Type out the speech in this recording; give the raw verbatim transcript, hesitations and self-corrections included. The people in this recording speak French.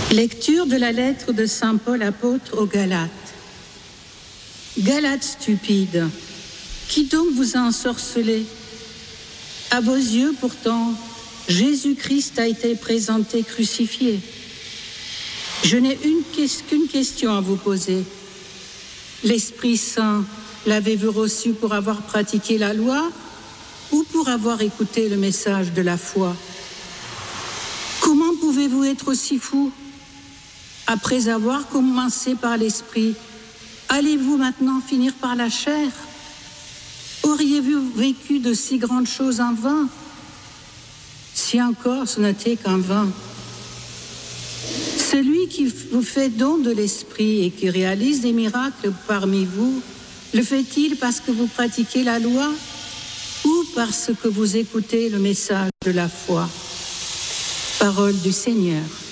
Lecture de la lettre de saint Paul apôtre aux Galates. Galates stupides, qui donc vous a ensorcelé? À vos yeux, pourtant, Jésus-Christ a été présenté crucifié. Je n'ai une, qu'une question à vous poser. L'Esprit Saint, l'avez-vous reçu pour avoir pratiqué la loi ou pour avoir écouté le message de la foi? Comment pouvez-vous être aussi fou? Après avoir commencé par l'Esprit, allez-vous maintenant finir par la chair? Auriez-vous vécu de si grandes choses en vain? Si encore ce n'était qu'en vain. Celui qui vous fait don de l'Esprit et qui réalise des miracles parmi vous, le fait-il parce que vous pratiquez la loi ou parce que vous écoutez le message de la foi? Parole du Seigneur.